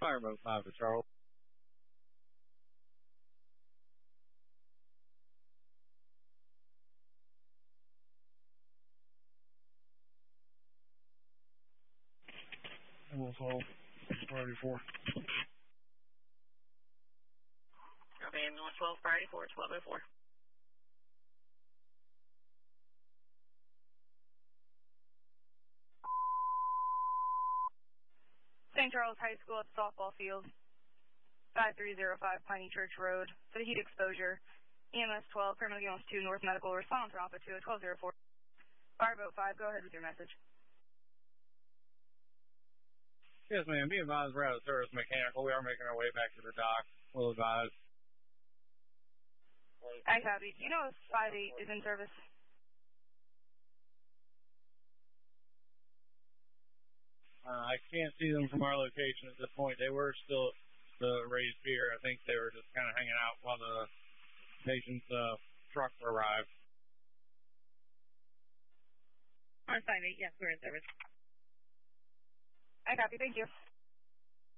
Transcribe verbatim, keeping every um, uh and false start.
Fireboat five to Charles. Wolf Hall, priority four. Okay, ambulance twelve, priority four, twelve oh four. Saint Charles High School at the softball field, five three zero five Piney Church Road, for the heat exposure. E M S twelve, paramedic ambulance two, North Medical, response Alpha two at twelve oh four. Fireboat five, go ahead with your message. Yes, ma'am. Be advised, we're out of service mechanical. We are making our way back to the dock. We'll advise. I copy. Do you know if five eight is in service? Uh, I can't see them from our location at this point. They were still at the raised pier. I think they were just kind of hanging out while the patient's uh, truck arrived. On five eight, yes, we're in service. I copy. Thank you.